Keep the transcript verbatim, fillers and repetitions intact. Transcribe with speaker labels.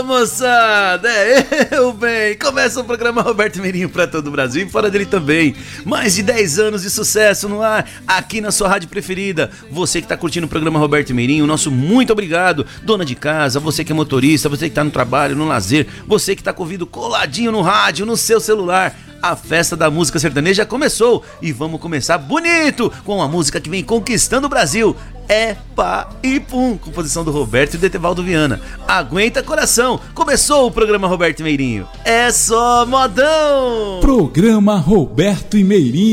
Speaker 1: moçada, é eu bem. Começa o programa Roberto Meirinho para todo o Brasil e fora dele também. Mais de dez anos de sucesso no ar, aqui na sua rádio preferida. Você que tá curtindo o programa Roberto Meirinho, nosso muito obrigado. Dona de casa, você que é motorista, você que tá no trabalho, no lazer, você que tá com o ouvido coladinho no rádio, no seu celular. A festa da música sertaneja começou e vamos começar bonito com a música que vem conquistando o Brasil. É pá e pum, composição do Roberto e do Etevaldo Viana. Aguenta coração, começou o programa Roberto Meirinho. É só modão!
Speaker 2: Programa Roberto e Meirinho.